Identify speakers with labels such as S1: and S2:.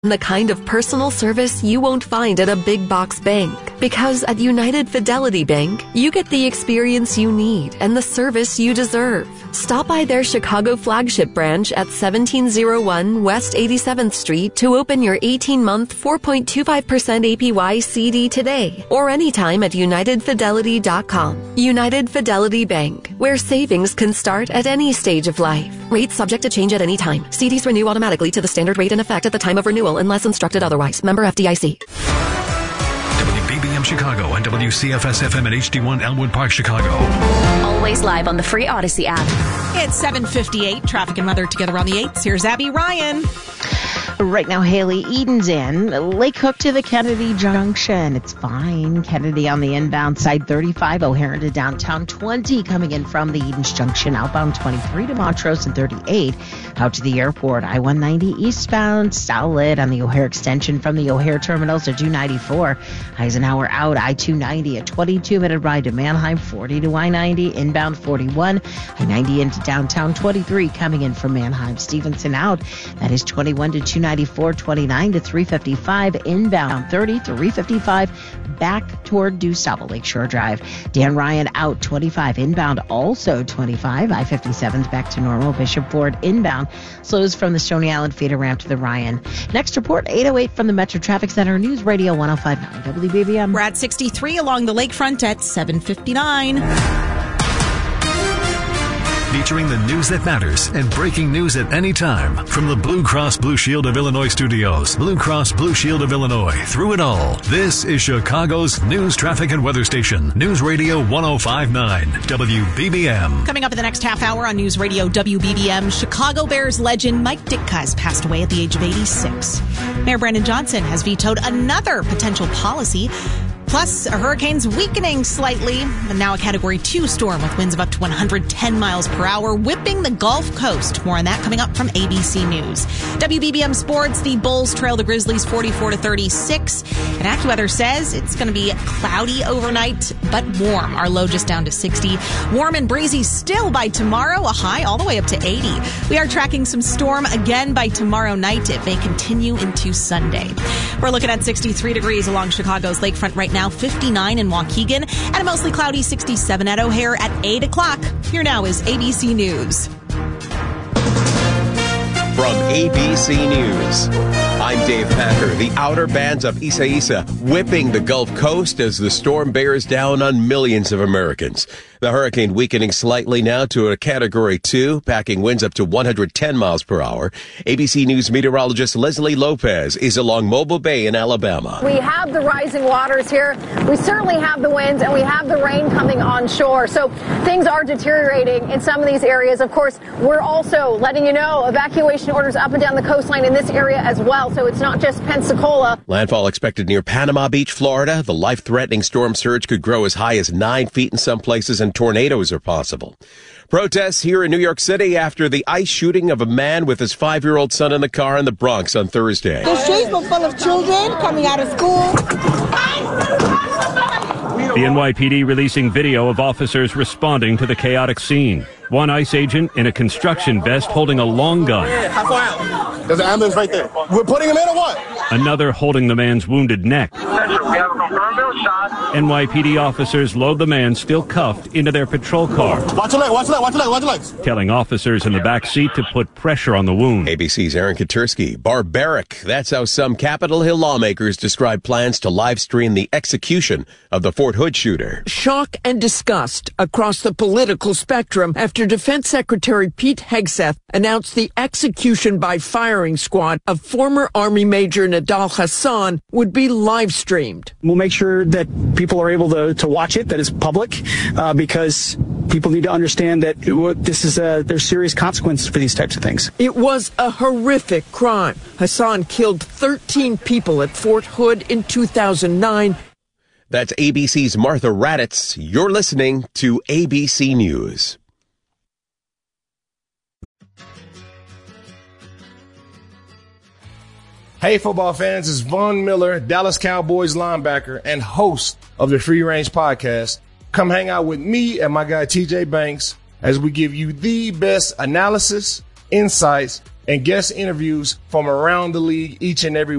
S1: The kind of personal service you won't find at a big box bank. Because at United Fidelity Bank, you get the experience you need and the service you deserve. Stop by their Chicago flagship branch at 1701 West 87th Street to open your 18-month 4.25% APY CD today, or anytime at UnitedFidelity.com. United Fidelity Bank, where savings can start at any stage of life. Rates subject to change at any time. CDs renew automatically to the standard rate in effect at the time of renewal unless instructed otherwise. Member FDIC.
S2: WBBM Chicago and WCFS-FM at HD1 Elmwood Park, Chicago.
S3: Always live on the free Odyssey app.
S4: It's 7:58. Traffic and weather together on the 8s. Here's Abby Ryan.
S5: Right now, Haley Eden's in. Lake Hook to the Kennedy Junction. It's fine. Kennedy on the inbound side, 35. O'Hare to downtown, 20. Coming in from the Edens Junction, outbound 23 to Montrose and 38. Out to the airport, I-190 eastbound, solid on the O'Hare extension from the O'Hare terminals to 294. Eisenhower out, I-290, a 22-minute ride to Manheim, 40 to I-90, inbound 41. I-90 into downtown, 23. Coming in from Manheim. Stevenson out, that is 21 to 294, 29 to 355, inbound 30, 355, back toward DuSable Lakeshore Drive. Dan Ryan out, 25, inbound also 25, I-57's back to normal, Bishop Ford inbound, slows from the Stony Island feeder ramp to the Ryan. Next report, 808 from the Metro Traffic Center, News Radio 105.9 WBBM.
S4: We're at 63 along the lakefront at 7:59.
S2: Featuring the news that matters and breaking news at any time. From the Blue Cross Blue Shield of Illinois studios, Blue Cross Blue Shield of Illinois, through it all. This is Chicago's news, traffic, and weather station. News Radio 105.9 WBBM.
S4: Coming up in the next half hour on News Radio WBBM, Chicago Bears legend Mike Ditka has passed away at the age of 86. Mayor Brandon Johnson has vetoed another potential policy. Plus, a hurricane's weakening slightly, and now a Category 2 storm with winds of up to 110 miles per hour, whipping the Gulf Coast. More on that coming up from ABC News. WBBM Sports, the Bulls trail the Grizzlies 44 to 36. And AccuWeather says it's going to be cloudy overnight, but warm. Our low just down to 60. Warm and breezy still by tomorrow, a high all the way up to 80. We are tracking some storm again by tomorrow night. It may continue into Sunday. We're looking at 63 degrees along Chicago's lakefront right now. 59 in Waukegan, and a mostly cloudy 67 at O'Hare at 8 o'clock. Here now is ABC News.
S6: From ABC News, I'm Dave Packer. The outer bands of Isaias whipping the Gulf Coast as the storm bears down on millions of Americans. The hurricane weakening slightly now to a Category 2, packing winds up to 110 miles per hour. ABC News meteorologist Leslie Lopez is along Mobile Bay in Alabama.
S7: We have the rising waters here. We certainly have the winds, and we have the rain coming on shore. So things are deteriorating in some of these areas. Of course, we're also letting you know evacuation orders up and down the coastline in this area as well. So it's not just Pensacola.
S6: Landfall expected near Panama Beach, Florida. The life-threatening storm surge could grow as high as 9 feet in some places, and tornadoes are possible. Protests here in New York City after the ICE shooting of a man with his 5-year-old son in the car in the Bronx on Thursday.
S8: The streets were full of children coming out of school.
S9: The NYPD releasing video of officers responding to the chaotic scene. One ICE agent in a construction vest holding a long gun.
S10: How far out? There's an ambulance right there. We're putting him in or what?
S9: Another holding the man's wounded neck. NYPD officers load the man still cuffed into their patrol car.
S10: Watch your leg, watch your leg, watch your leg, watch your legs.
S9: Telling officers in the back seat to put pressure on the wound.
S6: ABC's Aaron Katursky. Barbaric. That's how some Capitol Hill lawmakers describe plans to live stream the execution of the Fort Hood shooter.
S11: Shock and disgust across the political spectrum after Defense Secretary Pete Hegseth announced the execution by firing squad of former Army Major Nidal Hasan would be live streamed.
S12: We'll make sure that people are able to watch it, that it's public, because people need to understand that there's serious consequences for these types of things.
S11: It was a horrific crime. Hasan killed 13 people at Fort Hood in 2009.
S6: That's ABC's Martha Raddatz. You're listening to ABC News.
S13: Hey, football fans, it's Von Miller, Dallas Cowboys linebacker and host of the Free Range Podcast. Come hang out with me and my guy TJ Banks as we give you the best analysis, insights, and guest interviews from around the league each and every